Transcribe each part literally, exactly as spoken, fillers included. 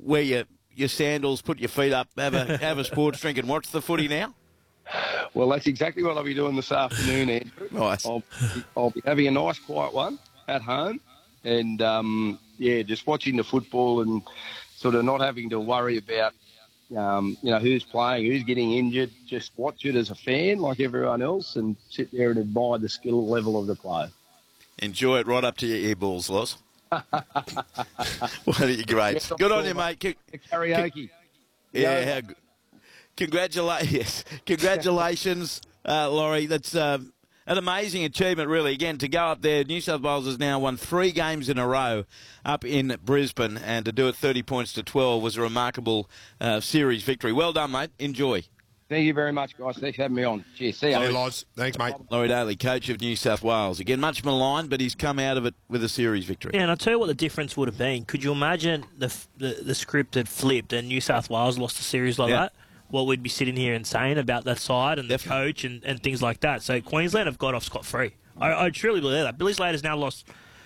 wear your, your sandals, put your feet up, have a have a sports drink and watch the footy now? Well, that's exactly what I'll be doing this afternoon, Andrew. Nice. I'll, I'll be having a nice, quiet one at home and, um, yeah, just watching the football and sort of not having to worry about, um, you know, who's playing, who's getting injured. Just watch it as a fan like everyone else and sit there and admire the skill level of the player. Enjoy it right up to your earballs, Loz. Well, you're great. Yes, Good sure, on you, mate. mate. Karaoke. Yeah, Yeah. how good. Congratulations, yes. Congratulations, uh, Laurie. That's um, an amazing achievement, really. Again, to go up there, New South Wales has now won three games in a row up in Brisbane, and to do it thirty points to twelve was a remarkable uh, series victory. Well done, mate. Enjoy. Thank you very much, guys. Thanks for having me on. Cheers. See you. Hey, Loz. Thanks, mate. Laurie Daly, coach of New South Wales. Again, much maligned, but he's come out of it with a series victory. Yeah, and I'll tell you what the difference would have been. Could you imagine the the, the script had flipped and New South Wales lost a series like Yeah. that? What we'd be sitting here and saying about that side and Definitely. the coach and, and things like that. So Queensland have got off scot-free. I, I truly believe that. Billy Slater's now lost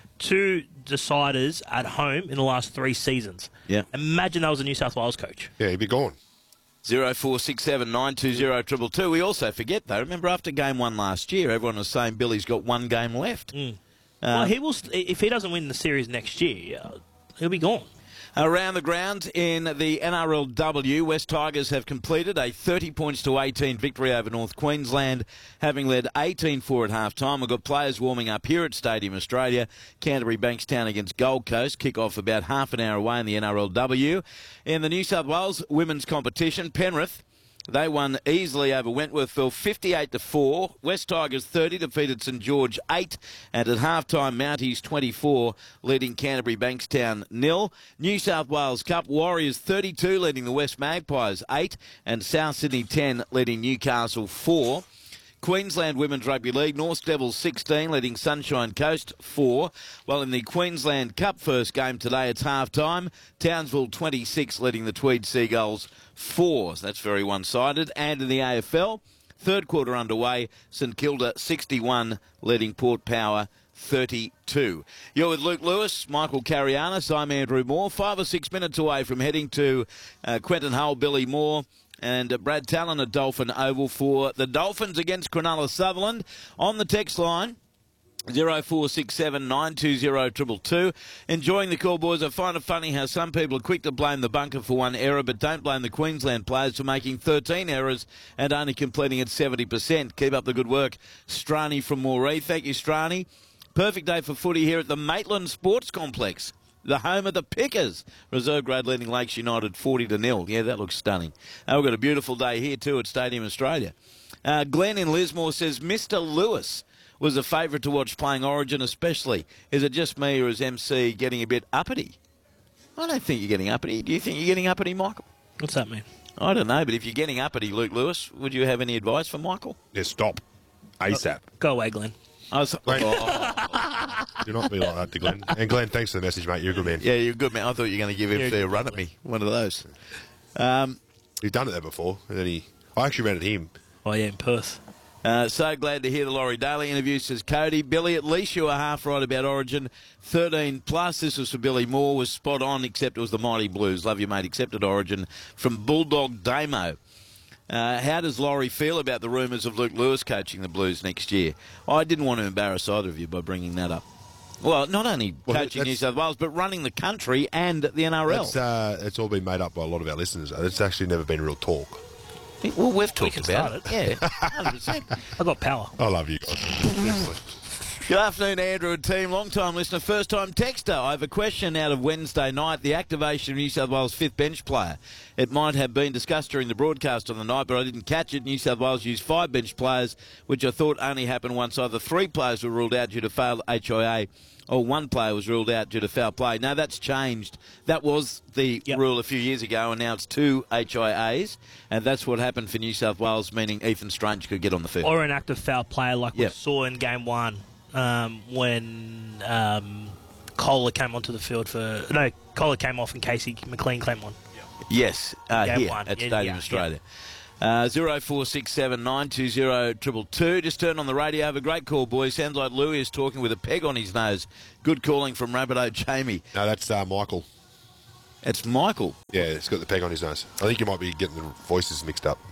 two deciders at home in the last three seasons. Yeah. Imagine that was a New South Wales coach. Yeah, he'd be gone. Zero four six seven nine two zero triple two. We also forget, though, remember after game one last year, everyone was saying Billy's got one game left. Mm. Uh, well, he will. St- if he doesn't win the series next year, uh, he'll be gone. Around the ground in the N R L W, West Tigers have completed a thirty points to eighteen victory over North Queensland, having led eighteen four at half-time. We've got players warming up here at Stadium Australia. Canterbury Bankstown against Gold Coast. Kick-off about half an hour away in the N R L W. In the New South Wales women's competition, Penrith, they won easily over Wentworthville, fifty-eight to four. West Tigers thirty defeated St George eight, and at half-time Mounties twenty-four, leading Canterbury Bankstown nil. New South Wales Cup, Warriors thirty-two, leading the West Magpies eight, and South Sydney ten, leading Newcastle four. Queensland Women's Rugby League, North Devils sixteen, leading Sunshine Coast four. While in the Queensland Cup first game today, it's half-time. Townsville twenty-six, leading the Tweed Seagulls four. So that's very one-sided. And in the A F L, third quarter underway, St Kilda sixty-one, leading Port Power thirty-two. You're with Luke Lewis, Michael Carianis. I'm Andrew Moore. Five or six minutes away from heading to uh, Quentin Hull, Billy Moore and uh, Brad Talon at Dolphin Oval for the Dolphins against Cronulla Sutherland. On the text line, zero four six seven nine two zero two two. Enjoying the call, boys. I find it funny how some people are quick to blame the bunker for one error, but don't blame the Queensland players for making thirteen errors and only completing at seventy percent. Keep up the good work. Strani from Moree. Thank you, Strani. Perfect day for footy here at the Maitland Sports Complex, the home of the Pickers. Reserve grade leading Lakes United forty to nil. Yeah, that looks stunning. Uh, we've got a beautiful day here too at Stadium Australia. Uh, Glenn in Lismore says, Mister Lewis was a favourite to watch playing Origin especially. Is it just me or is M C getting a bit uppity? I don't think you're getting uppity. Do you think you're getting uppity, Michael? What's that mean? I don't know, but if you're getting uppity, Luke Lewis, would you have any advice for Michael? Yeah, stop. ASAP. Go away, Glenn. I was, Glenn. oh, Do not be like that to Glenn. And Glenn, thanks for the message, mate. You're a good man. yeah, you're good, man. I thought you were going to give him a run at me. One of those. Um, He's done it there before. And then he... I actually ran at him. Oh, yeah, in Perth. Uh, so glad to hear the Laurie Daly interview, says Cody. Billy, at least you were half right about Origin. thirteen plus, this was for Billy Moore, was spot on, except it was the Mighty Blues. Love you, mate. Accepted Origin from Bulldog Damo. Uh, how does Laurie feel about the rumours of Luke Lewis coaching the Blues next year? I didn't want to embarrass either of you by bringing that up. Well, not only Well, coaching New that's- South Wales, but running the country and the N R L. It's, uh, it's all been made up by a lot of our listeners. It's actually never been real talk. Well, we've talked can about start it. Yeah, one hundred percent. I've got power. I love you guys. Definitely. Good afternoon, Andrew and team. Long-time listener, first-time texter. I have a question out of Wednesday night, the activation of New South Wales' fifth bench player. It might have been discussed during the broadcast on the night, but I didn't catch it. New South Wales used five bench players, which I thought only happened once either three players were ruled out due to failed H I A or one player was ruled out due to foul play. Now, that's changed. That was the Yep. rule a few years ago, and now it's two H I As, and that's what happened for New South Wales, meaning Ethan Strange could get on the field. Or an active foul player like Yep. we saw in game one um, when um, Kohler came onto the field for... No, Kohler came off and Casey McLean came on. Yes, uh, Game here one. at Yeah, Stadium yeah, Australia. Uh, zero four six seven nine two zero two two. Just turn on the radio. Have a great call, boys. Sounds like Louis is talking with a peg on his nose. Good calling from Rabbitoh Jamie. No, that's uh, Michael. It's Michael. Yeah, it's got the peg on his nose. I think you might be getting the voices mixed up.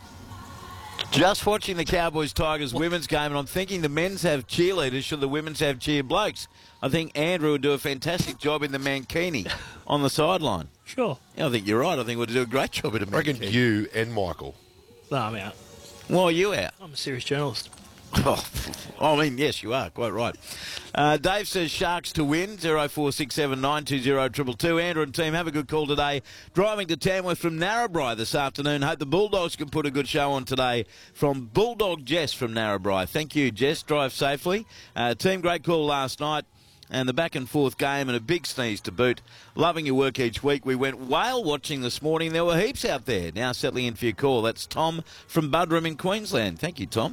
Just watching the Cowboys-Tigers women's game, and I'm thinking the men's have cheerleaders, should the women's have cheer blokes? I think Andrew would do a fantastic job in the mankini on the sideline. Sure. Yeah, I think you're right. I think we'll do a great job in a I reckon mankini. you and Michael. No, I'm out. Why are you out? I'm a serious journalist. Oh, I mean, yes, you are. Quite right. Uh, Dave says Sharks to win. oh four six seven nine two oh two two two. Andrew and team, have a good call today. Driving to Tamworth from Narrabri this afternoon. Hope the Bulldogs can put a good show on today. From Bulldog Jess from Narrabri. Thank you, Jess. Drive safely. Uh, team, great call last night. And the back and forth game and a big sneeze to boot. Loving your work each week. We went whale watching this morning. There were heaps out there. Now settling in for your call. That's Tom from Buderim in Queensland. Thank you, Tom.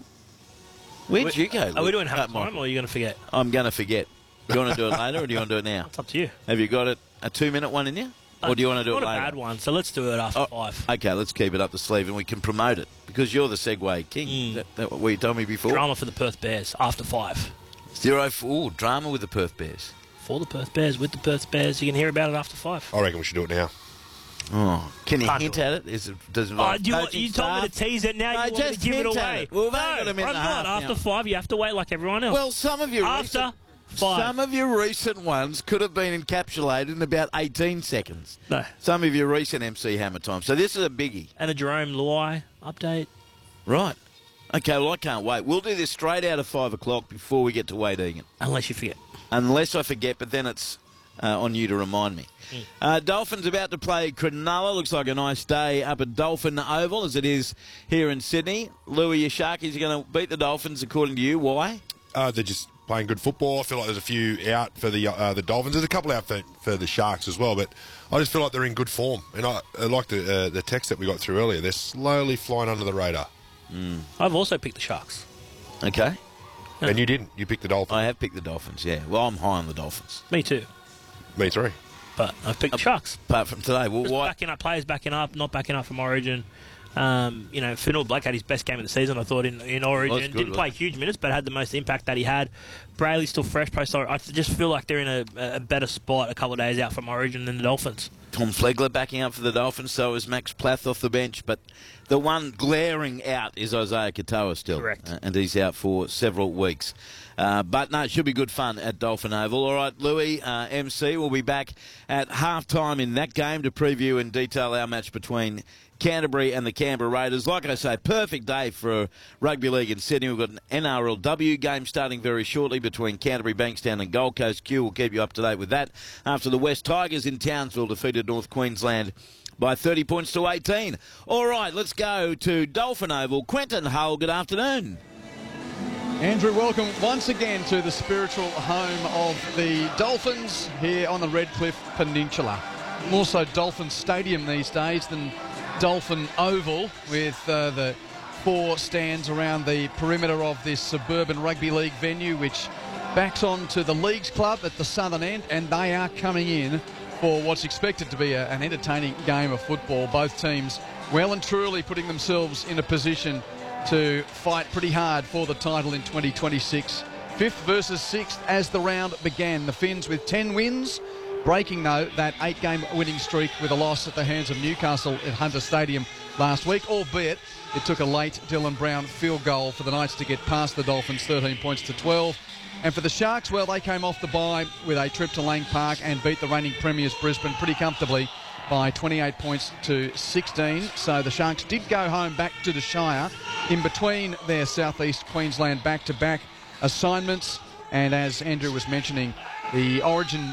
Where'd you go? Are we doing half Uh, time Michael? or are you going to forget? I'm going to forget. Do you want to do it later or do you want to do it now? It's up to you. Have you got it a two-minute one in you? Or do you want to do Not it a later? bad one, so let's do it after Oh, five. Okay, let's keep it up the sleeve and we can promote it because you're the Segway king. Mm. That, that what you told me before? Drama for the Perth Bears after five. Zero four, drama with the Perth Bears. For the Perth Bears, with the Perth Bears. You can hear about it after five. I reckon we should do it now. Oh, can you Can't hint do it. at it? Is it does it Oh, involve you, want- coaching you told me staff? to tease it, now No, you want me to just give it hint at away. it. Well, we've no, only got a minute I'm and a half not. After now. five, you have to wait like everyone else. Well, some of your after recent, five. some of your recent ones could have been encapsulated in about eighteen seconds. No. Some of your recent M C Hammer time. So this is a biggie. And a Jerome Luai update. Right. Okay, well, I can't wait. We'll do this straight out of five o'clock before we get to Wade Egan. Unless you forget. Unless I forget, but then it's uh, on you to remind me. Mm. Uh, Dolphins about to play Cronulla. Looks like a nice day up at Dolphin Oval, as it is here in Sydney. Louis, your Sharkies are going to beat the Dolphins, according to you. Why? Uh, they're just playing good football. I feel like there's a few out for the uh, the Dolphins. There's a couple out for, for the Sharks as well, but I just feel like they're in good form. And I, I like the uh, the text that we got through earlier. They're slowly flying under the radar. Mm. I've also picked the Sharks. Okay. Yeah. And you didn't. You picked the Dolphins. I have picked the Dolphins, yeah. Well, I'm high on the Dolphins. Me too. Me three. But I've picked the Sharks. Apart from today. Well, Just why? backing up players, backing up, not backing up from Origin. Um, you know, Fennell Blake had his best game of the season, I thought, in, in Origin. Well, that's good, Didn't play right? huge minutes, but had the most impact that he had. Brayley's still fresh post. I just feel like they're in a, a better spot a couple of days out from Origin than the Dolphins. Tom Flegler backing up for the Dolphins, so is Max Plath off the bench. But the one glaring out is Isaiah Katoa still. Correct. Uh, and he's out for several weeks. Uh, but no, it should be good fun at Dolphin Oval. All right, Louis, uh, M C, will be back at halftime in that game to preview in detail our match between Canterbury and the Canberra Raiders. Like I say, perfect day for rugby league in Sydney. We've got an N R L W game starting very shortly between Canterbury, Bankstown and Gold Coast. Q will keep you up to date with that after the West Tigers in Townsville defeated North Queensland by thirty points to eighteen. All right, let's go to Dolphin Oval. Quentin Hull, good afternoon. Andrew, welcome once again to the spiritual home of the Dolphins here on the Redcliffe Peninsula. More so Dolphin Stadium these days than Dolphin Oval, with uh, the four stands around the perimeter of this suburban rugby league venue, which backs on to the Leagues Club at the southern end, and they are coming in for what's expected to be a, an entertaining game of football. Both teams well and truly putting themselves in a position to fight pretty hard for the title in twenty twenty-six. Fifth versus sixth as the round began. The Finns with ten wins, breaking, though, that eight-game winning streak with a loss at the hands of Newcastle at Hunter Stadium last week, albeit it took a late Dylan Brown field goal for the Knights to get past the Dolphins, thirteen points to twelve. And for the Sharks, well, they came off the bye with a trip to Lang Park and beat the reigning premiers Brisbane pretty comfortably by twenty-eight points to sixteen. So the Sharks did go home back to the Shire in between their southeast Queensland back-to-back assignments. And as Andrew was mentioning, the Origin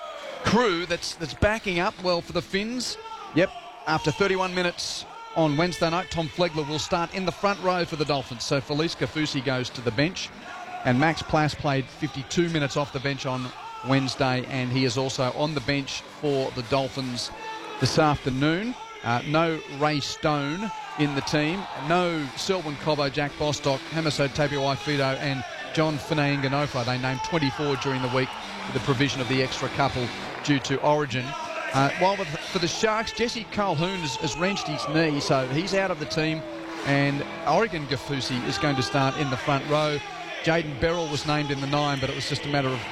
crew that's that's backing up, well, for the Finns. Yep, after thirty-one minutes on Wednesday night, Tom Flegler will start in the front row for the Dolphins. So Felice Kafusi goes to the bench. And Max Plass played fifty-two minutes off the bench on Wednesday, and he is also on the bench for the Dolphins this afternoon. Uh, no Ray Stone in the team. No Selwyn Cobbo, Jack Bostock, Hamiso Tabuai-Fido and John Finay-Nganofa. They named twenty-four during the week with the provision of the extra couple due to Origin. Uh, while with, for the Sharks, Jesse Colquhoun has, has wrenched his knee, so he's out of the team. And Oregon Gafusi is going to start in the front row. Jaden Beryl was named in the nine, but it was just a matter of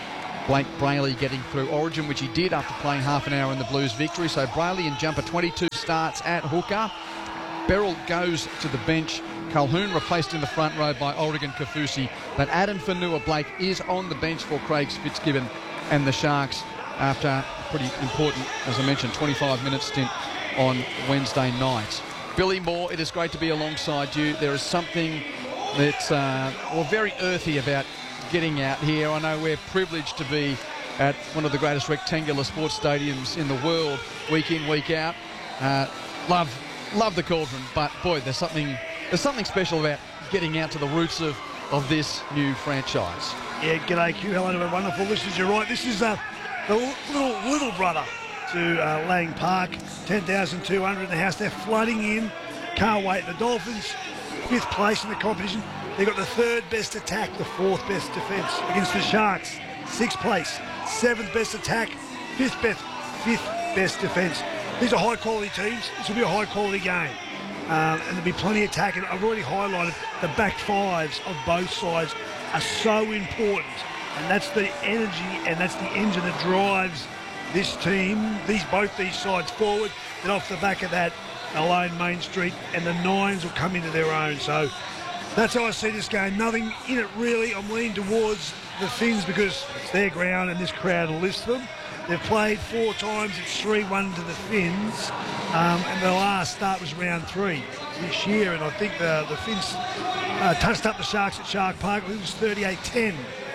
Blake Brayley getting through Origin, which he did after playing half an hour in the Blues victory. So Brayley in jumper twenty-two starts at hooker. Beryl goes to the bench. Calhoun replaced in the front row by Oregon Kaufusi. But Adam Fanua-Blake is on the bench for Craig Fitzgibbon and the Sharks after a pretty important, as I mentioned, twenty-five minute stint on Wednesday night. Billy Moore, it is great to be alongside you. There is something that's uh, well, very earthy about getting out here. I know we're privileged to be at one of the greatest rectangular sports stadiums in the world, week in, week out. Uh, love, love the Cauldron, but boy, there's something, there's something special about getting out to the roots of, of this new franchise. Yeah, g'day Q, hello to our wonderful listeners. You're right, this is uh, the little little brother to uh, Lang Park, ten thousand two hundred in the house. They're flooding in. Can't wait. The Dolphins, fifth place in the competition. They've got the third best attack, the fourth best defence against the Sharks. Sixth place, seventh best attack, fifth best, fifth best defence. These are high quality teams. This will be a high quality game. Um, and there'll be plenty of attack. And I've already highlighted the back fives of both sides are so important. And that's the energy and that's the engine that drives this team, these both these sides forward. Then off the back of that, Alone Main Street and the Nines will come into their own. So that's how I see this game. Nothing in it really. I'm leaning towards the Finns because it's their ground and this crowd lifts them. They've played four times. It's three one to the Finns. Um, and the last start was round three this year. And I think the, the Finns uh, touched up the Sharks at Shark Park. It was thirty-eight ten.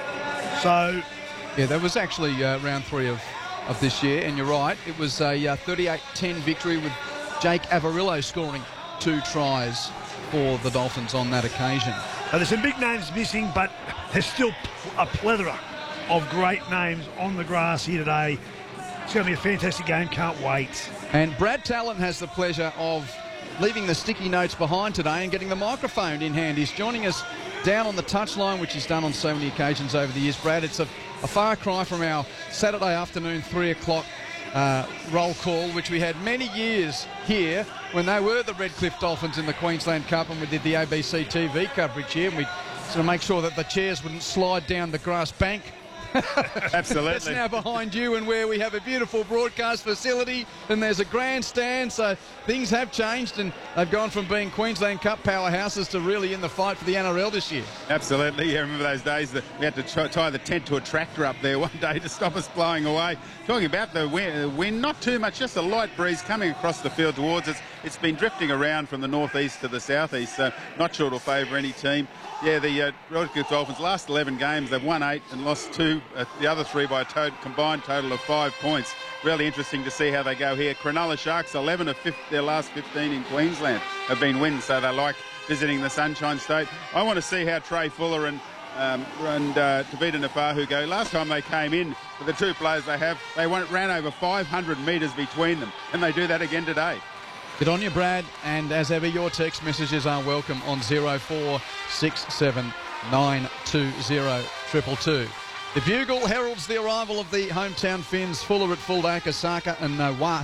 So yeah, that was actually uh, round three of, of this year. And you're right. It was a uh, thirty-eight ten victory with Jake Avarillo scoring two tries for the Dolphins on that occasion. So there's some big names missing, but there's still a plethora of great names on the grass here today. It's going to be a fantastic game. Can't wait. And Brad Talon has the pleasure of leaving the sticky notes behind today and getting the microphone in hand. He's joining us down on the touchline, which he's done on so many occasions over the years. Brad, it's a, a far cry from our Saturday afternoon three o'clock Uh, roll call, which we had many years here when they were the Redcliffe Dolphins in the Queensland Cup, and we did the A B C T V coverage here, and we sort of make sure that the chairs wouldn't slide down the grass bank. Absolutely. That's now behind you, and where we have a beautiful broadcast facility and there's a grandstand, so things have changed and they've gone from being Queensland Cup powerhouses to really in the fight for the N R L this year. Absolutely. Yeah, remember those days that we had to try, tie the tent to a tractor up there one day to stop us blowing away. Talking about the wind, wind, not too much, just a light breeze coming across the field towards us. It's been drifting around from the northeast to the southeast, so not sure it'll favour any team. Yeah, the uh, Redcliffe Dolphins, last eleven games, they've won eight and lost two, uh, the other three by a to- combined total of five points. Really interesting to see how they go here. Cronulla Sharks, eleven of fifth, their last fifteen in Queensland have been wins, so they like visiting the Sunshine State. I want to see how Trey Fuller and um, and uh, Tavita Nafahu go. Last time they came in, for the two players they have, they went, ran over five hundred metres between them, and they do that again today. Good on you, Brad, and as ever, your text messages are welcome on zero four six seven nine two zero two two two. The Bugle heralds the arrival of the hometown Finns, Fuller at fullback, Osaka and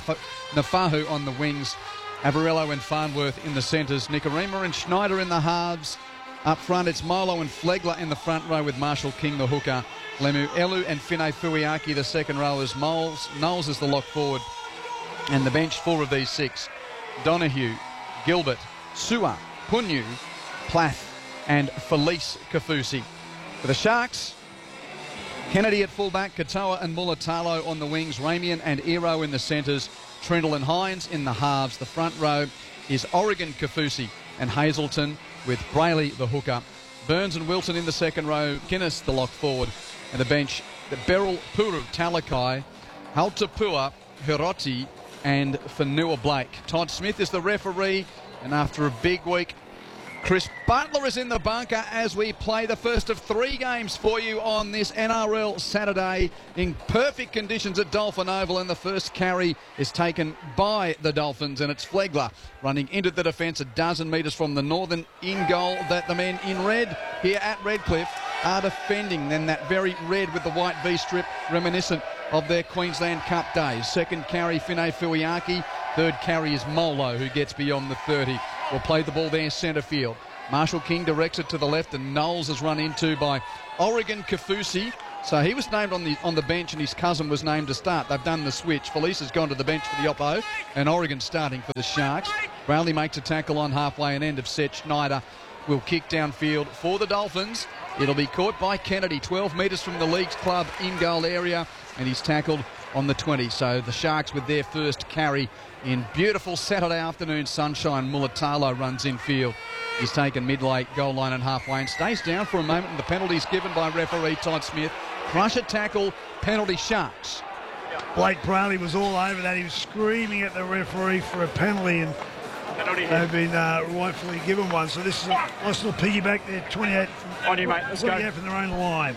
Nafahu on the wings, Avarillo and Farnworth in the centres, Nikorima and Schneider in the halves. Up front, it's Molo and Flegler in the front row with Marshall King, the hooker, Lemu Elu and Fine Fuiaki, the second rowers, Knowles, Knowles is the lock forward, and the bench, four of these six. Donahue, Gilbert, Sua, Punyu, Plath and Felice Kaufusi. For the Sharks, Kennedy at fullback, Katoa and Mulatalo on the wings, Ramian and Ero in the centres, Trindle and Hines in the halves. The front row is Oregon Kaufusi and Hazelton with Brayley the hooker, Burns and Wilson in the second row, Guinness the lock forward, and the bench, the Beryl Puru, Talakai, Haltapua, Hiroti and Fanua-Blake. Todd Smith is the referee, and after a big week, Chris Butler is in the bunker as we play the first of three games for you on this N R L Saturday in perfect conditions at Dolphin Oval, and the first carry is taken by the Dolphins, and it's Flegler running into the defence a dozen metres from the northern in goal that the men in red here at Redcliffe are defending. Then that very red with the white V-strip reminiscent of their Queensland Cup days. Second carry, Fine Fuiaki. Third carry is Molo, who gets beyond the thirty. Will play the ball there centre field. Marshall King directs it to the left, and Knowles is run into by Oregon Kaufusi. So he was named on the on the bench and his cousin was named to start. They've done the switch. Felice has gone to the bench for the Oppo and Oregon starting for the Sharks. Brownlee makes a tackle on halfway and end of set. Schneider will kick downfield for the Dolphins. It'll be caught by Kennedy, twelve metres from the Leagues Club in goal area, and he's tackled on the twenty. So the Sharks with their first carry in beautiful Saturday afternoon sunshine. Mulatalo runs infield. He's taken mid-late goal line and halfway and stays down for a moment, and the penalty's given by referee Todd Smith. Crusher tackle, penalty Sharks. Blake Brownlee was all over that. He was screaming at the referee for a penalty, and they've been uh, rightfully given one. So this is a nice little piggyback there, twenty-eight from, On you, mate. Let's go. from their own line.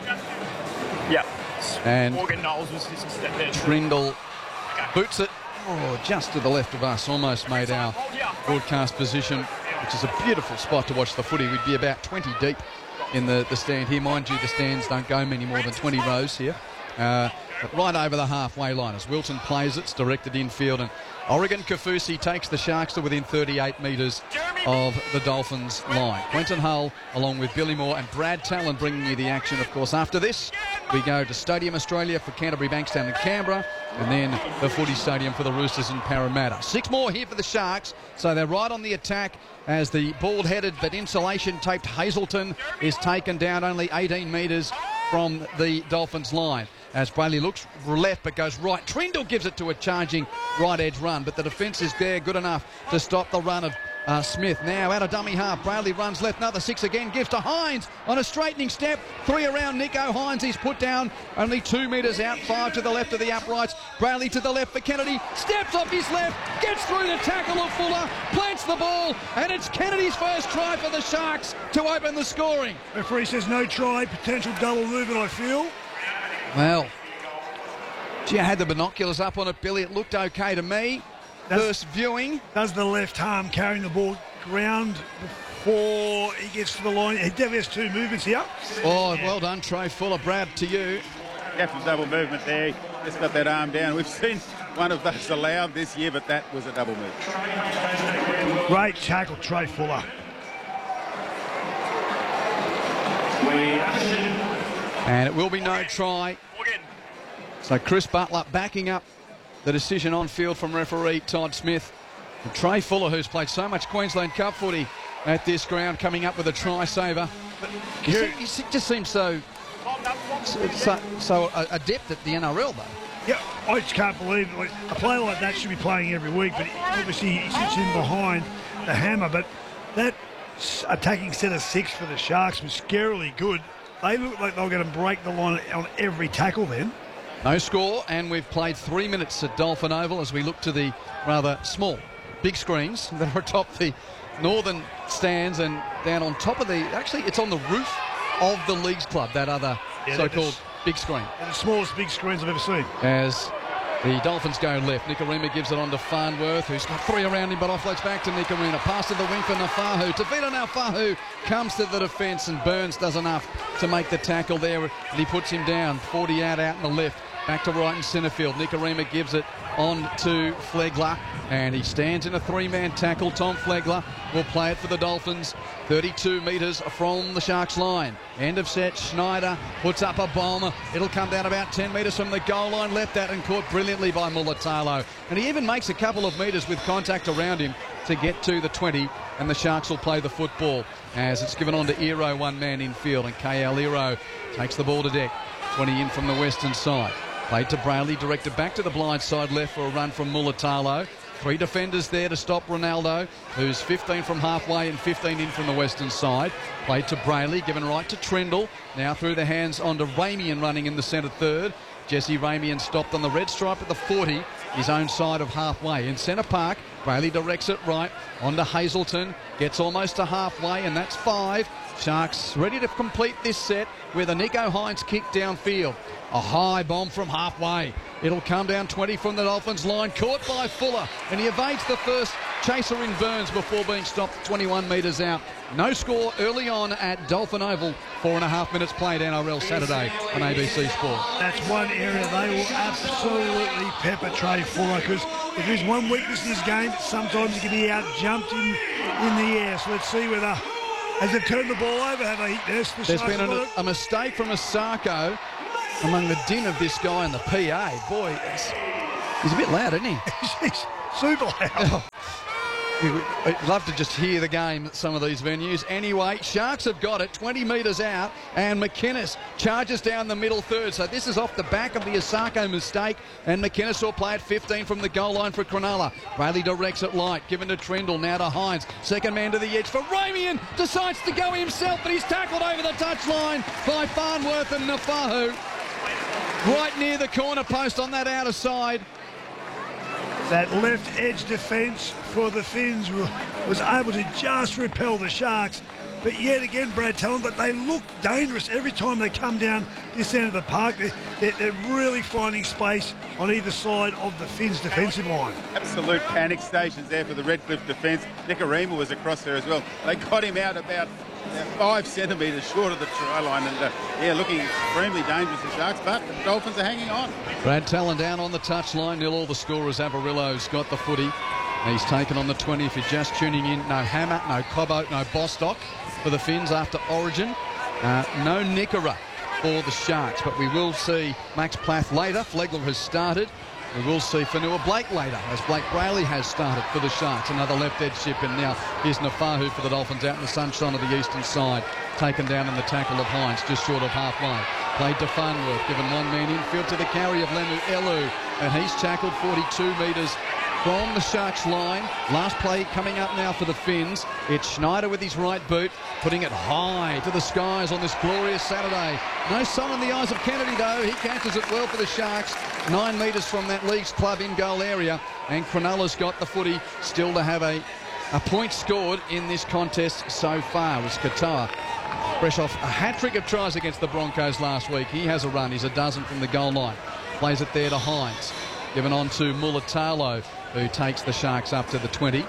Yeah. And Morgan Knowles was just a step there. Trindle boots it. Oh, just to the left of us, almost made our broadcast position, which is a beautiful spot to watch the footy. We'd be about twenty deep in the, the stand here. Mind you, the stands don't go many more than twenty rows here. Uh, but right over the halfway line as Wilton plays it, it's directed infield, and Oregon Kaufusi takes the Sharks to within thirty-eight metres of the Dolphins line. Quentin Hull along with Billy Moore and Brad Talon bringing you the action. Of course, after this we go to Stadium Australia for Canterbury Bankstown and Canberra, and then the Footy Stadium for the Roosters in Parramatta. Six more here for the Sharks, so they're right on the attack as the bald-headed but insulation-taped Hazelton is taken down only eighteen metres from the Dolphins line. As Brayley looks left but goes right. Trindle gives it to a charging right edge run, but the defence is there good enough to stop the run of uh, Smith. Now out of dummy half, Brayley runs left, another six again, gives to Hines on a straightening step. Three around Nico Hines, he's put down only two metres out, five to the left of the uprights. Brayley to the left for Kennedy, steps off his left, gets through the tackle of Fuller, plants the ball, and it's Kennedy's first try for the Sharks to open the scoring. Referee says no try, potential double movement, I feel. Well, gee, I had the binoculars up on it, Billy. It looked okay to me. Does, First viewing. Does the left arm carrying the ball ground before he gets to the line? He definitely has two movements here. Oh, well done, Trey Fuller. Brad, to you. Definitely double movement there. Just got that arm down. We've seen one of those allowed this year, but that was a double move. Great tackle, Trey Fuller. And it will be no try. So Chris Butler backing up the decision on field from referee Todd Smith. And Trey Fuller, who's played so much Queensland Cup footy at this ground, coming up with a try saver. He, he just seems so so, so so adept at the N R L, though. Yeah, I just can't believe it. Like, a player like that should be playing every week, but obviously he sits in behind the hammer. But that attacking set of six for the Sharks was scarily good. They look like they were going to break the line on every tackle then. No score, and we've played three minutes at Dolphin Oval as we look to the rather small big screens that are atop the northern stands and down on top of the... Actually, it's on the roof of the Leagues Club, that other yeah, so-called big screen. They're the smallest big screens I've ever seen. As the Dolphins go left, Nikorima gives it on to Farnworth, who's got three around him, but offloads back to Nikorima. Pass to the wing for Nafahu. Tavita Nafahu comes to the defence, and Burns does enough to make the tackle there, and he puts him down. forty out out in the left. Back to right in centre field. Nikorima gives it on to Flegler, and he stands in a three-man tackle. Tom Flegler will play it for the Dolphins. thirty-two metres from the Sharks line. End of set. Schneider puts up a bomb. It'll come down about ten metres from the goal line. Left that and caught brilliantly by Mulatalo. And he even makes a couple of metres with contact around him to get to the twenty, and the Sharks will play the football as it's given on to Ero, one man in field, and K L Ero takes the ball to deck. twenty in from the western side. Played to Brayley, directed back to the blind side left for a run from Mulatalo. Three defenders there to stop Ronaldo, who's fifteen from halfway and fifteen in from the western side. Played to Brayley, given right to Trindle. Now through the hands onto Ramian running in the centre third. Jesse Ramian stopped on the red stripe at the forty, his own side of halfway. In centre park, Brayley directs it right onto Hazelton. Gets almost to halfway, and that's five. Sharks ready to complete this set with a Nico Hines kick downfield. A high bomb from halfway. It'll come down twenty from the Dolphins line. Caught by Fuller, and he evades the first chaser in Burns before being stopped twenty-one metres out. No score early on at Dolphin Oval. Four and a half minutes played N R L Saturday on A B C Sport. That's one area they will absolutely pepper Trey Fuller, because if there's one weakness in this game, sometimes he can be out-jumped in, in the air. So let's see whether... As they turn the ball over, have they hit this? The There's been a, a mistake from Asako among the din of this guy and the P A. Boy, it's, he's a bit loud, isn't he? He's super loud. I'd love to just hear the game at some of these venues. Anyway, Sharks have got it twenty metres out, and McInnes charges down the middle third. So this is off the back of the Osako mistake, and McInnes will play at fifteen from the goal line for Cronulla. Bailey directs it light, given to Trindle, now to Hines. Second man to the edge for Ramian, decides to go himself, but he's tackled over the touchline by Farnworth and Nafahu. Right near the corner post on that outer side. That left edge defence for the Finns was able to just repel the Sharks. But yet again, Brad, tell them that they look dangerous every time they come down this end of the park. They're, they're really finding space on either side of the Finns' defensive line. Absolute panic stations there for the Redcliffe defence. Nicarima was across there as well. They got him out about uh, five centimetres short of the try line, and uh, yeah, looking extremely dangerous, the Sharks, but the Dolphins are hanging on. Brad Talon down on the touchline. Nil all the scorers. Avarillo's got the footy. He's taken on the twenty. If you're just tuning in, no Hammer, no Cobbo, no Bostock for the Finns after Origin. Uh, no Nicara for the Sharks, but we will see Max Plath later. Flegler has started. We will see Fanua Blake later, as Blake Brayley has started for the Sharks. Another left edge ship, and now here's Nafahu for the Dolphins out in the sunshine of the eastern side. Taken down in the tackle of Hines, just short of halfway. Played to Farnworth, given one man infield to the carry of Lemu Elu, and he's tackled forty-two metres from the Sharks line. Last play coming up now for the Finns. It's Schneider with his right boot, putting it high to the skies on this glorious Saturday. No sun in the eyes of Kennedy, though. He catches it well for the Sharks. Nine metres from that Leagues Club in goal area. And Cronulla's got the footy still to have a, a point scored in this contest so far. Was Katoa, fresh off a hat-trick of tries against the Broncos last week. He has a run. He's a dozen from the goal line. Plays it there to Hines. Given on to Mulatalo, who takes the Sharks up to the twenty.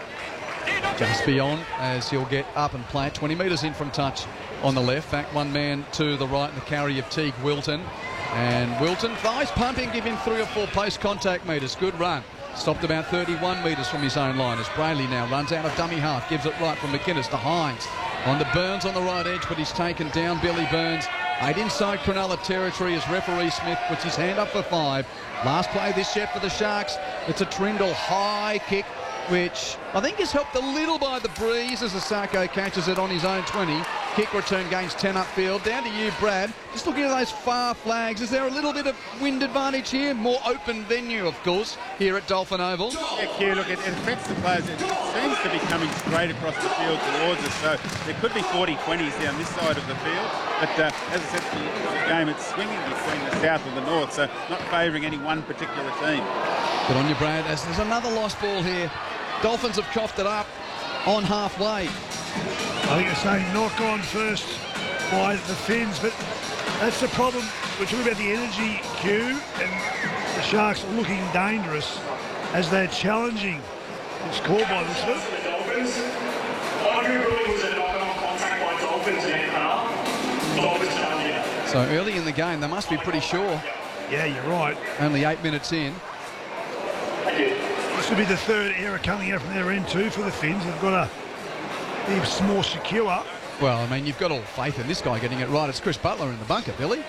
Just beyond, as he'll get up and play it. twenty metres in from touch on the left. Back one man to the right in the carry of Teague Wilton. And Wilton, thighs pumping, give him three or four post-contact metres. Good run. Stopped about thirty-one metres from his own line as Brayley now runs out of dummy half. Gives it right from McInnes to Hines. On to Burns on the right edge, but he's taken down. Billy Burns. Eight inside Cronulla territory as referee Smith puts his hand up for five. Last play this set for the Sharks. It's a Trindle high kick, which I think is helped a little by the breeze as Osako catches it on his own twenty. Kick return gains ten upfield. Down to you, Brad. Just looking at those far flags. Is there a little bit of wind advantage here? More open venue, of course, here at Dolphin Oval. Yeah, Q, look, it, it affects the players. It seems to be coming straight across the field towards us. So there could be forty twenties down this side of the field. But uh, as I said, the, the game, it's swinging between the south and the north. So not favouring any one particular team. Good on you, Brad. As there's another lost ball here. Dolphins have coughed it up on halfway. I think it's saying knock on first by the Finns, but that's the problem. We're talking about the energy queue, and the Sharks are looking dangerous as they're challenging. It's called by the Smith. So early in the game, they must be pretty sure. Yeah, you're right. Only eight minutes in. This will be the third error coming out from their end too for the Finns. They've got to be more secure. Well, I mean, you've got all faith in this guy getting it right. It's Chris Butler in the bunker, Billy.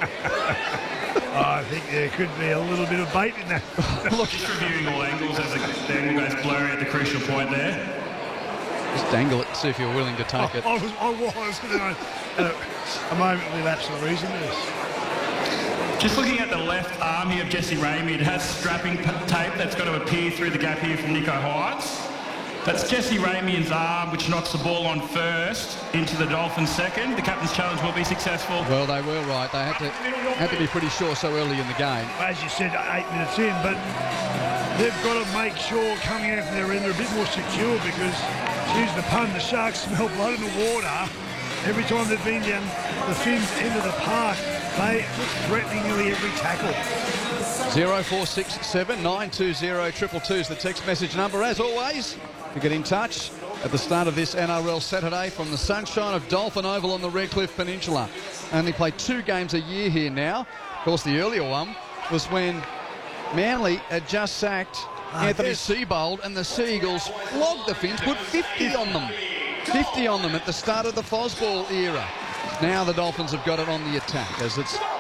I think there could be a little bit of bait in that. Look, just reviewing all angles as the angle goes blurry at the crucial point there. Just dangle it, see if you're willing to take I, it. I was, I was, you know, uh, a moment with absolute reason. Just looking at the left arm here of Jesse Ramey, it has strapping tape that's got to appear through the gap here from Nico Hines. That's Jesse Ramey's arm, which knocks the ball on first into the Dolphins second. The captain's challenge will be successful. Well, they were right. They had to had to be pretty sure so early in the game. As you said, eight minutes in, but they've got to make sure coming out from their end they're a bit more secure because, excuse the pun, the Sharks smell blood in the water. Every time they've been down the Finns end of the park, they look threatening nearly every tackle. zero four six seven nine two zero two two two is the text message number. As always, to get in touch at the start of this N R L Saturday from the sunshine of Dolphin Oval on the Redcliffe Peninsula. Only play two games a year here now. Of course, the earlier one was when Manly had just sacked Ah, Anthony yes. Seabold and the Seagulls flogged the Finns, put fifty on them. fifty on them at the start of the Fosball era. Now the Dolphins have got it on the attack as it's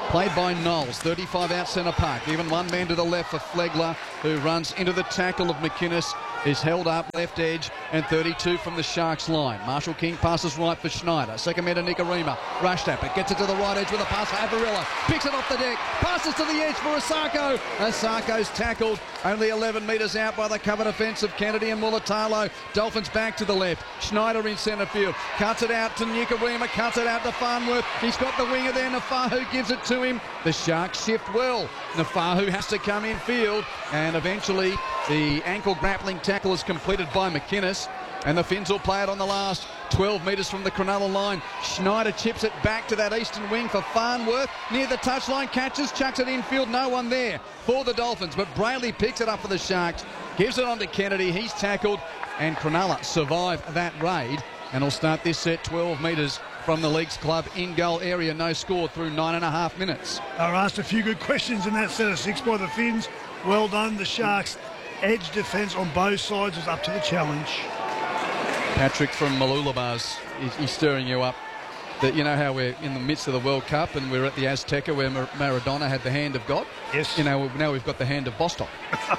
played by Knowles. thirty-five out centre park. Even one man to the left for Flegler, who runs into the tackle of McInnes. Is held up left edge, and thirty-two from the Sharks line. Marshall King passes right for Schneider. Second man to Nikorima. Rushed at it. Gets it to the right edge with a pass for Avarillo. Picks it off the deck. Passes to the edge for Asako. Asako's tackled only eleven metres out by the cover defence of Kennedy and Mulatalo. Dolphins back to the left. Schneider in centre field. Cuts it out to Nikorima. Cuts it out to Farnworth. He's got the winger there. Nafahu gives it to him. The Sharks shift well. Nafahu has to come in field, and eventually the ankle grappling tackle is completed by McInnes, and the Finns will play it on the last twelve metres from the Cronulla line. Schneider chips it back to that eastern wing for Farnworth. Near the touchline, catches, chucks it infield. No one there for the Dolphins, but Brayley picks it up for the Sharks. Gives it on to Kennedy. He's tackled, and Cronulla survive that raid, and will start this set twelve metres from the Leagues Club in goal area. No score through nine and a half minutes. They were asked a few good questions in that set of six by the Finns. Well done. The Sharks' edge defence on both sides was up to the challenge. Patrick from Malulabars, he's, he's stirring you up. That you know how we're in the midst of the World Cup and we're at the Azteca where Mar- Maradona had the hand of God. Yes. You know, now we've got the hand of Bostock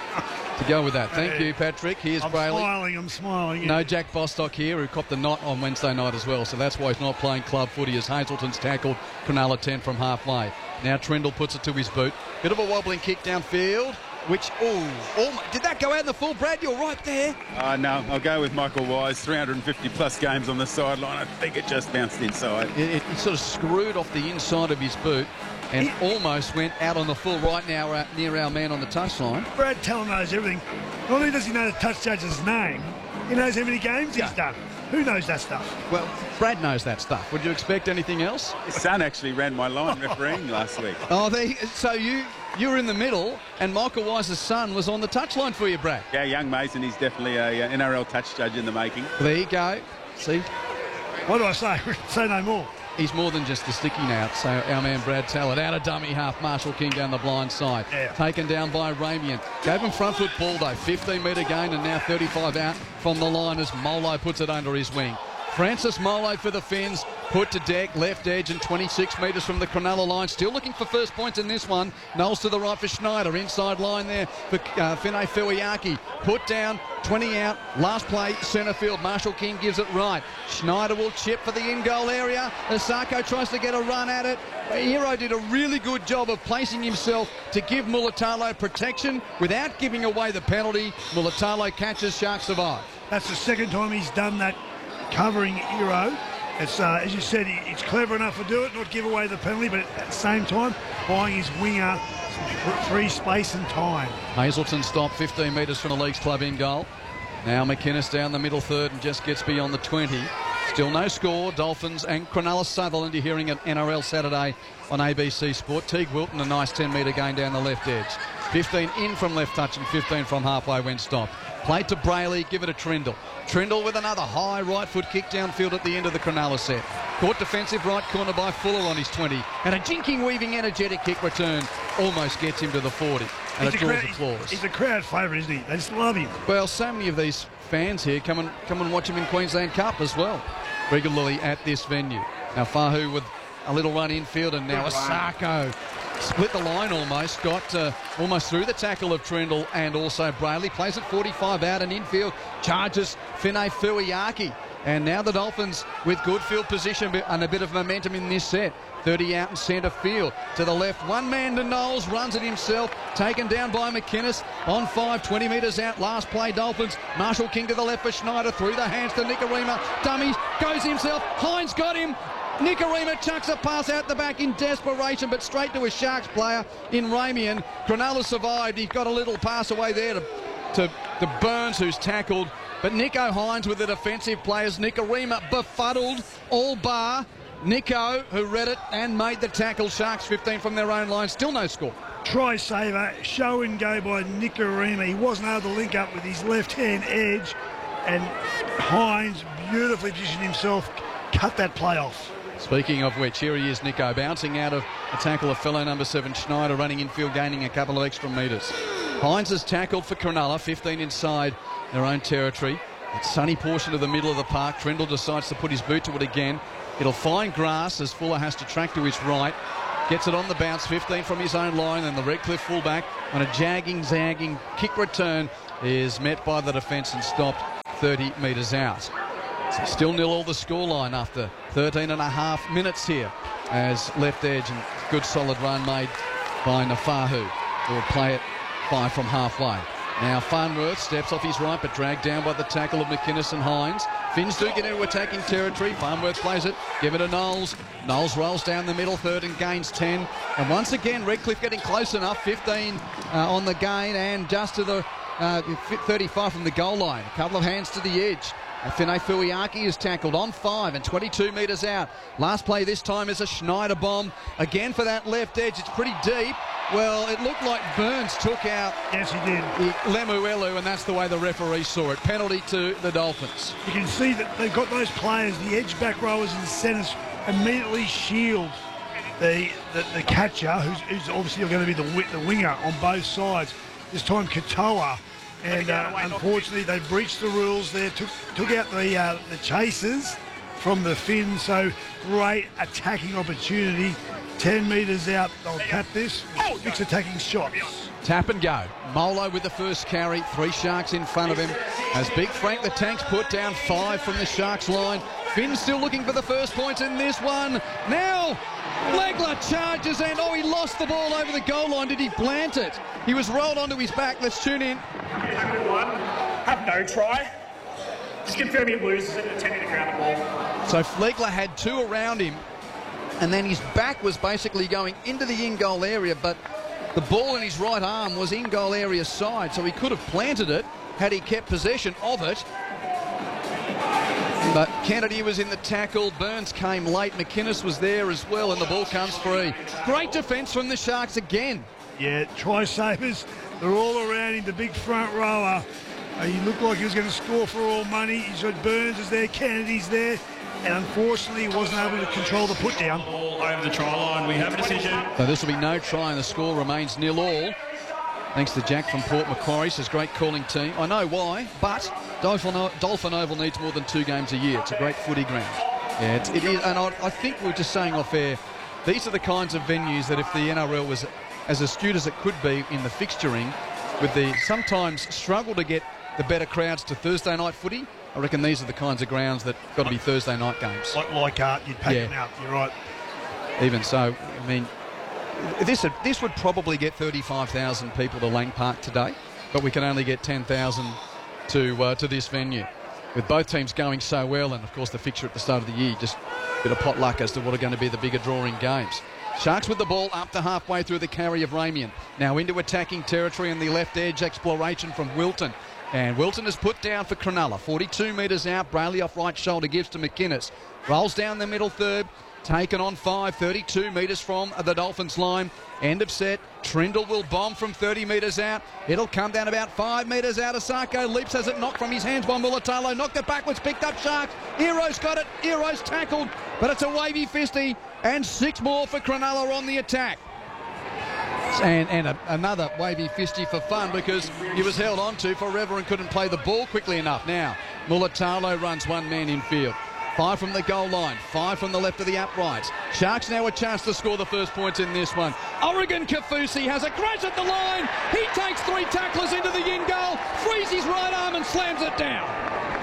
to go with that. Thank you, Patrick. Here's I'm Brayley. smiling, I'm smiling. No Jack Bostock here, who copped the knot on Wednesday night as well, so that's why he's not playing club footy as Hazelton's tackled Cronulla ten from halfway. Now Trendle puts it to his boot. Bit of a wobbling kick downfield, which, oh, oh, did that go out in the full? Brad, you're right there. Uh, no, I'll go with Michael Wise. three hundred fifty plus games on the sideline. I think it just bounced inside. It, it, it sort of screwed off the inside of his boot and It, almost went out on the full right now uh, near our man on the touchline. Brad Tell knows everything. Not only does he know the touch judge's name, he knows how many games Yeah. he's done. Who knows that stuff? Well, Brad knows that stuff. Would you expect anything else? His son actually ran my line refereeing last week. Oh, they, so you you were in the middle, and Michael Wise's son was on the touchline for you, Brad. Yeah, young Mason, he's definitely a uh, N R L touch judge in the making. There you go. See, What do I say? Say no more. he's more than just a sticky now. So our man Brad Tallett out of dummy half. Marshall King down the blind side. Yeah. Taken down by Ramian. Gave him front foot ball though. fifteen metre gain and now thirty-five out from the line as Molo puts it under his wing. Francis Molo for the Finns, put to deck, left edge and twenty-six metres from the Cronulla line. Still looking for first points in this one. Knowles to the right for Schneider. Inside line there for uh, Finay Fuiaki. Put down, twenty out. Last play, centre field. Marshall King gives it right. Schneider will chip for the in-goal area. Asako tries to get a run at it. Hero did a really good job of placing himself to give Mulatalo protection without giving away the penalty. Mulatalo catches, Sharks survive. That's the second time he's done that, covering Hero. It's, uh, as you said, he, he's clever enough to do it, not give away the penalty, but at the same time, buying his winger free space and time. Hazelton stopped fifteen metres from the Leagues Club in goal. Now McInnes down the middle third and just gets beyond the twenty. Still no score. Dolphins and Cronulla Sutherland, you're hearing at N R L Saturday on A B C Sport. Teague Wilton, a nice ten metre gain down the left edge. fifteen in from left touch and fifteen from halfway when stopped. Played to Brayley, give it a Trindle. Trindle with another high right foot kick downfield at the end of the Cronulla set. Caught defensive right corner by Fuller on his twenty. And a jinking, weaving, energetic kick return almost gets him to the forty. And He's it a, draws crowd, applause. he's, he's a crowd favourite, isn't he? They just love him. Well, so many of these fans here come and come and watch him in Queensland Cup as well, regularly at this venue. Now Fahu with a little run infield, and now Asako split the line almost, got uh, almost through the tackle of Trindle and also Brayley. Plays it forty-five out and infield, charges Finay Fuiaki. And now the Dolphins with good field position and a bit of momentum in this set. thirty out in centre field. To the left, one man to Knowles, runs it himself. Taken down by McInnes. On five, twenty metres out. Last play, Dolphins. Marshall King to the left for Schneider. Through the hands to Nikorima. Dummies, goes himself. Hines got him. Nikorima chucks a pass out the back in desperation, but straight to a Sharks player in Ramian. Cronulla survived. He got a little pass away there to, to, to Burns, who's tackled. But Nico Hines with the defensive players. Nikorima befuddled, all bar Nico, who read it and made the tackle. Sharks fifteen from their own line. Still no score. Try saver, show and go by Nikorima. He wasn't able to link up with his left-hand edge, and Hines beautifully positioned himself, cut that play off. Speaking of which, here he is, Nico, bouncing out of a tackle of fellow number seven, Schneider, running infield, gaining a couple of extra metres. Hines has tackled for Cronulla, fifteen inside their own territory. It's sunny portion of the middle of the park. Trindle decides to put his boot to it again. It'll find grass as Fuller has to track to his right. Gets it on the bounce, fifteen from his own line, and the Redcliffe fullback on a jagging, zagging kick return is met by the defence and stopped thirty metres out. So still nil all the scoreline after thirteen and a half minutes here, as left edge and good solid run made by Nafahu, who will play it five from halfway. Now Farnworth steps off his right, but dragged down by the tackle of McInnes and Hines. Finns do get into attacking territory. Farnworth plays it, give it to Knowles. Knowles rolls down the middle third and gains ten. And once again, Redcliffe getting close enough, fifteen uh, on the gain and just to the uh, thirty-five from the goal line. A couple of hands to the edge. Fine Fuiaki is tackled on five and twenty-two metres out. Last play this time is a Schneider bomb. Again for that left edge. It's pretty deep. Well, it looked like Burns took out yes, he did. Lemuelu, and that's the way the referee saw it. Penalty to the Dolphins. You can see that they've got those players, the edge back rowers and the centres, immediately shield the the, the catcher, who's, who's obviously going to be the, the winger on both sides. This time Katoa. And uh, unfortunately, they breached the rules there, took took out the uh, the chasers from the Finns. So great attacking opportunity. ten metres out, they'll cap this. Six attacking shots. Tap and go. Molo with the first carry. Three Sharks in front of him. As Big Frank the Tank's put down five from the Sharks line. Finn still looking for the first points in this one. Now Legler charges and oh, he lost the ball over the goal line. Did he plant it? He was rolled onto his back. Let's tune in. Have no try. Just confirm he loses it at ten metre ground ball. So Flegler had two around him, and then his back was basically going into the in-goal area, but the ball in his right arm was in-goal area side, so he could have planted it had he kept possession of it. But Kennedy was in the tackle. Burns came late. McInnes was there as well, and the ball comes free. Great defence from the Sharks again. Yeah, try-savers, they're all around him. The big front rower. Uh, he looked like he was going to score for all money. He's got Burns is there, Kennedy's there, and unfortunately he wasn't able to control the put-down. Ball over the try line. We have a decision. So this will be no try, and the score remains nil all. Thanks to Jack from Port Macquarie, says great calling team. I know why, but Dolphin, Dolphin Oval needs more than two games a year. It's a great footy ground. Yeah, it's, it is, and I, I think we we're just saying off air, these are the kinds of venues that if the N R L was as astute as it could be in the fixturing, with the sometimes struggle to get the better crowds to Thursday night footy, I reckon these are the kinds of grounds that got to be Thursday night games. Like, like art, you'd pack Yeah. them out, you're right. Even so, I mean, this this would probably get thirty-five thousand people to Lang Park today, but we can only get ten thousand to uh, to this venue. With both teams going so well, and of course the fixture at the start of the year, just a bit of potluck as to what are going to be the bigger drawing games. Sharks with the ball up to halfway through the carry of Ramian. Now into attacking territory on the left edge, exploration from Wilton. And Wilton is put down for Cronulla. forty-two metres out, Brayley off right shoulder, gives to McInnes. Rolls down the middle third, taken on five, thirty-two metres from the Dolphins line. End of set. Trindle will bomb from thirty metres out. It'll come down about five metres out. Asako leaps, has it knocked from his hands by Mulatalo. Knocked it backwards, picked up Sharks. Ero's got it. Ero's tackled, but it's a wavy fisty. And six more for Cronulla on the attack. And, and a, another wavy fisty for fun because he was held on to forever and couldn't play the ball quickly enough. Now, Mulatalo runs one man in field. Five from the goal line, five from the left of the uprights. Sharks now a chance to score the first points in this one. Oregon Kafusi has a crash at the line. He takes three tacklers into the in goal, frees his right arm and slams it down.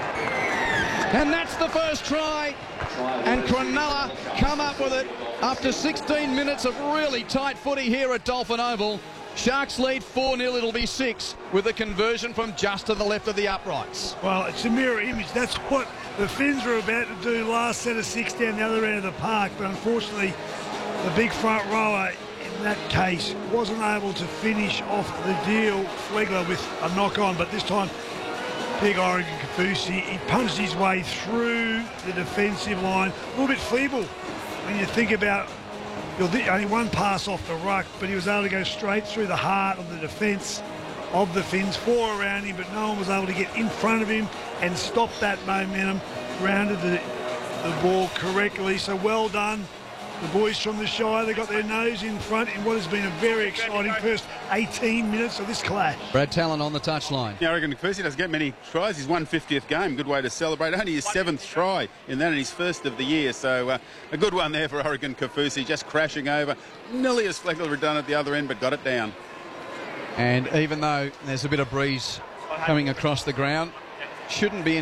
And that's the first try. And Cronulla come up with it after sixteen minutes of really tight footy here at Dolphin Oval. Sharks lead four nil, it'll be six, with a conversion from just to the left of the uprights. Well, it's a mirror image. That's what the Finns were about to do last set of six down the other end of the park, but unfortunately the big front rower in that case wasn't able to finish off the deal. Flegler with a knock on, but this time big Oregon Kafusi, he punched his way through the defensive line. A little bit feeble when you think about only one pass off the ruck, but he was able to go straight through the heart of the defence of the Finns. Four around him, but no one was able to get in front of him and stop that momentum. Grounded the, the ball correctly, so well done The boys from the Shire, they got their nose in front in what has been a very exciting first eighteen minutes of this clash. Brad Talon on the touchline. Yeah, I reckon Kafusi doesn't get many tries. His one hundred fiftieth game, good way to celebrate. Only his seventh try in that and his first of the year. So uh, a good one there for Oregon Kafusi, just crashing over. Nearly as Fleckler had done at the other end, but got it down. And even though there's a bit of breeze coming across the ground, shouldn't be